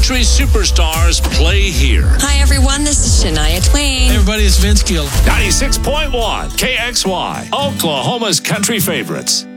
country superstars play here. Hi, everyone. This is Shania Twain. Hey, everybody, it's Vince Gill. 96.1 KXY, Oklahoma's country favorites.